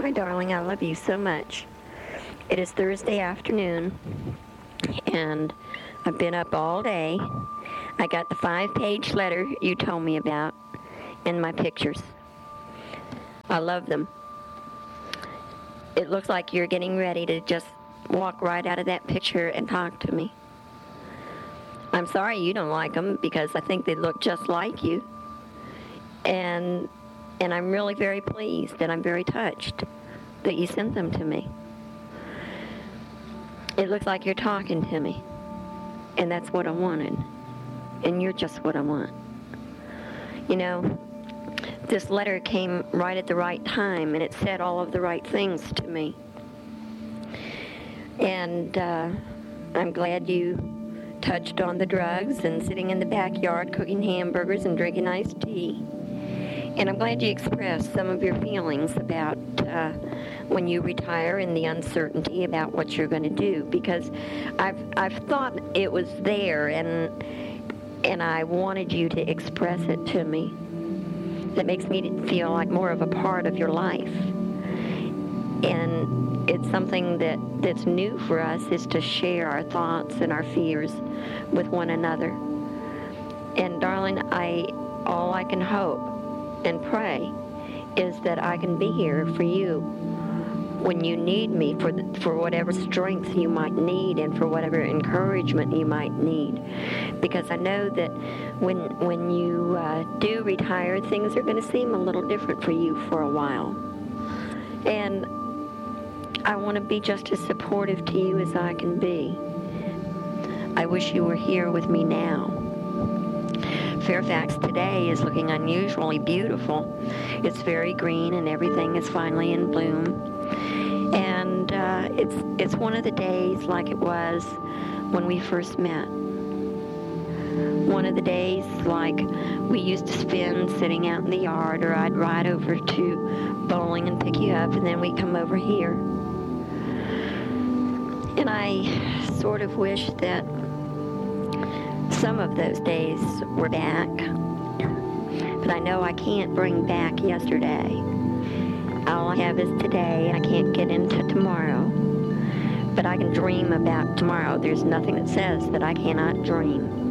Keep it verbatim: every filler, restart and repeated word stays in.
My darling, I love you so much. It is Thursday afternoon, and I've been up all day. I got the five-page letter you told me about and my pictures. I love them. It looks like you're getting ready to just walk right out of that picture and talk to me. I'm sorry you don't like them because I think they look just like you. And and I'm really very pleased and I'm very touched that you sent them to me. It looks like you're talking to me. And that's what I wanted. And you're just what I want. You know, this letter came right at the right time, and it said all of the right things to me. And uh, I'm glad you touched on the drugs and sitting in the backyard cooking hamburgers and drinking iced tea. And I'm glad you expressed some of your feelings about uh, when you retire and the uncertainty about what you're going to do, because I've I've thought it was there, and and I wanted you to express it to me. That makes me feel like more of a part of your life. And it's something that, that's new for us, is to share our thoughts and our fears with one another. And darling, I all I can hope and pray is that I can be here for you when you need me, for the, for whatever strength you might need and for whatever encouragement you might need. Because I know that when when you uh, do retire, things are going to seem a little different for you for a while. And I want to be just as supportive to you as I can be. I wish you were here with me now. Fairfax today is looking unusually beautiful. It's very green and everything is finally in bloom. And uh, it's it's one of the days like it was when we first met. One of the days like we used to spend sitting out in the yard, or I'd ride over to bowling and pick you up, and then we'd come over here. And I sort of wish that some of those days were back, but I know I can't bring back yesterday. All I have is today, and I can't get into tomorrow, but I can dream about tomorrow. There's nothing that says that I cannot dream.